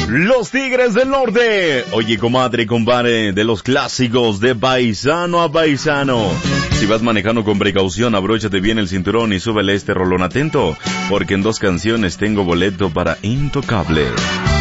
Los Tigres del Norte. Oye, comadre, compadre, de los clásicos de paisano a paisano. Si vas manejando con precaución, abróchate bien el cinturón y súbele este rolón atento, porque en 2 canciones tengo boleto para Intocable.